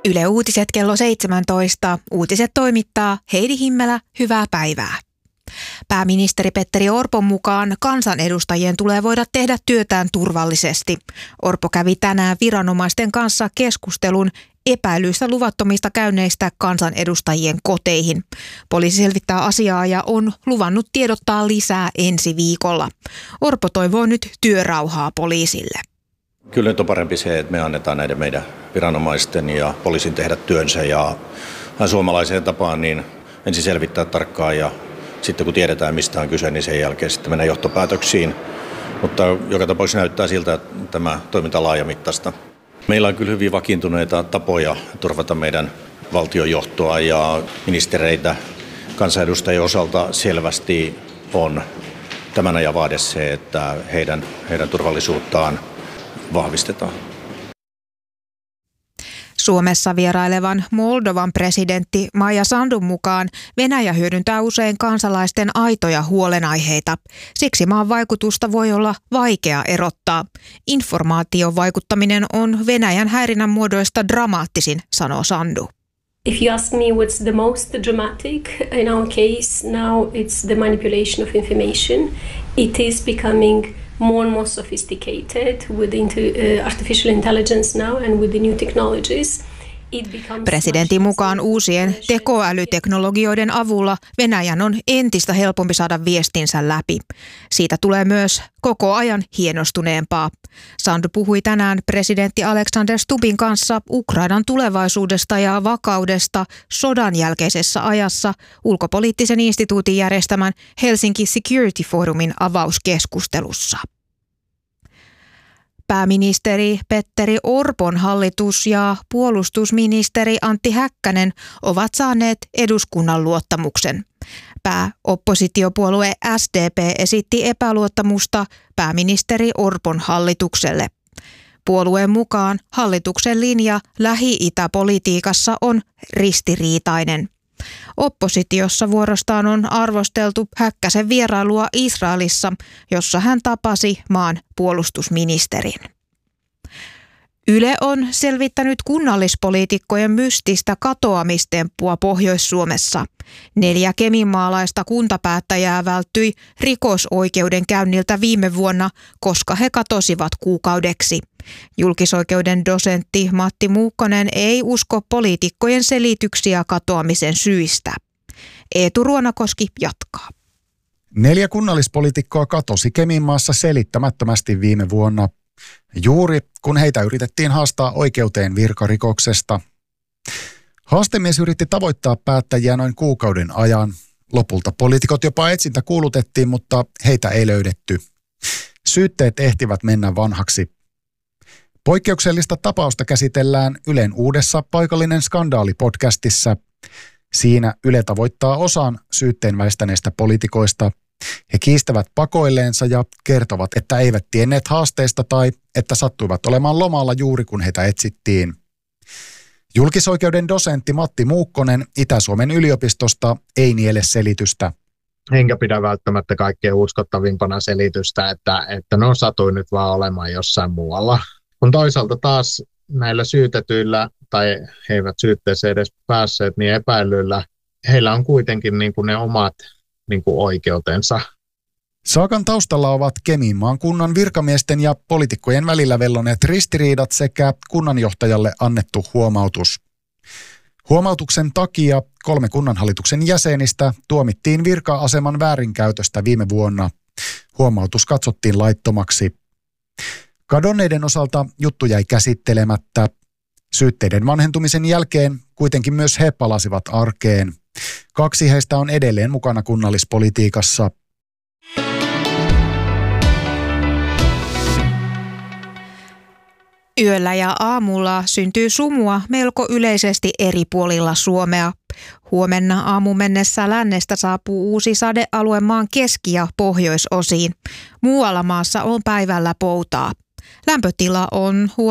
Yle Uutiset kello 17. Uutiset toimittaa Heidi Himmelä. Hyvää päivää. Pääministeri Petteri Orpon mukaan kansanedustajien tulee voida tehdä työtään turvallisesti. Orpo kävi tänään viranomaisten kanssa keskustelun epäilyistä luvattomista käynneistä kansanedustajien koteihin. Poliisi selvittää asiaa ja on luvannut tiedottaa lisää ensi viikolla. Orpo toivoo nyt työrauhaa poliisille. Kyllä nyt on parempi se, että me annetaan näiden meidän viranomaisten ja poliisin tehdä työnsä ja suomalaiseen tapaan niin ensin selvittää tarkkaan ja sitten kun tiedetään mistä on kyse, niin sen jälkeen sitten mennään johtopäätöksiin. Mutta joka tapauksessa näyttää siltä, että tämä toiminta on laajamittaista. Meillä on kyllä hyvin vakiintuneita tapoja turvata meidän valtionjohtoa ja ministereitä kansanedustajien osalta selvästi on tämän ajan vaade se, että heidän turvallisuuttaan vahvistetaan. Suomessa vierailevan Moldovan presidentti Maia Sandun mukaan Venäjä hyödyntää usein kansalaisten aitoja huolenaiheita. Siksi maan vaikutusta voi olla vaikea erottaa. Informaation vaikuttaminen on Venäjän häirinnän muodoista dramaattisin, sanoo Sandu. If you ask me what's the most dramatic in our case now, it's the manipulation of information. It is becoming more and more sophisticated with artificial intelligence now and with the new technologies. Presidentin mukaan uusien tekoälyteknologioiden avulla Venäjän on entistä helpompi saada viestinsä läpi. Siitä tulee myös koko ajan hienostuneempaa. Sandu puhui tänään presidentti Alexander Stubbin kanssa Ukrainan tulevaisuudesta ja vakaudesta sodan jälkeisessä ajassa ulkopoliittisen instituutin järjestämän Helsinki Security Forumin avauskeskustelussa. Pääministeri Petteri Orpon hallitus ja puolustusministeri Antti Häkkänen ovat saaneet eduskunnan luottamuksen. Pääoppositiopuolue SDP esitti epäluottamusta pääministeri Orpon hallitukselle. Puolueen mukaan hallituksen linja Lähi-Itä-politiikassa on ristiriitainen. Oppositiossa vuorostaan on arvosteltu Häkkäsen vierailua Israelissa, jossa hän tapasi maan puolustusministerin. Yle on selvittänyt kunnallispoliitikkojen mystistä katoamistemppua Pohjois-Suomessa. 4 keminmaalaista kuntapäättäjää välttyi rikosoikeudenkäynniltä viime vuonna, koska he katosivat kuukaudeksi. Julkisoikeuden dosentti Matti Muukkonen ei usko poliitikkojen selityksiä katoamisen syistä. Eetu Ruonakoski jatkaa. 4 kunnallispoliitikkoa katosi Keminmaassa selittämättömästi viime vuonna, juuri kun heitä yritettiin haastaa oikeuteen virkarikoksesta. Haastemies yritti tavoittaa päättäjiä noin kuukauden ajan. Lopulta poliitikot jopa etsintä kuulutettiin, mutta heitä ei löydetty. Syytteet ehtivät mennä vanhaksi. Poikkeuksellista tapausta käsitellään Ylen uudessa Paikallinen skandaali-podcastissa. Siinä Yle tavoittaa osan syytteen väistäneistä poliitikoista. He kiistävät pakoilleensa ja kertovat, että eivät tienneet haasteesta tai että sattuivat olemaan lomalla juuri kun heitä etsittiin. Julkisoikeuden dosentti Matti Muukkonen Itä-Suomen yliopistosta ei niele selitystä. Enkä pidä välttämättä kaikkein uskottavimpana selitystä, että no satui nyt vaan olemaan jossain muualla. Kun toisaalta taas näillä syytetyillä, tai he eivät syytteeseen edes päässeet, niin epäilyillä, heillä on kuitenkin niin kuin ne omat niin kuin oikeutensa. Saakan taustalla ovat Keminmaan kunnan virkamiesten ja poliitikkojen välillä velloneet ristiriidat sekä kunnanjohtajalle annettu huomautus. Huomautuksen takia 3 kunnanhallituksen jäsenistä tuomittiin virka-aseman väärinkäytöstä viime vuonna. Huomautus katsottiin laittomaksi. Kadonneiden osalta juttu jäi käsittelemättä. Syytteiden vanhentumisen jälkeen kuitenkin myös he palasivat arkeen. 2 heistä on edelleen mukana kunnallispolitiikassa. Yöllä ja aamulla syntyy sumua melko yleisesti eri puolilla Suomea. Huomenna aamu mennessä lännestä saapuu uusi sadealue maan keski- ja pohjoisosiin. Muualla maassa on päivällä poutaa. Lämpötila on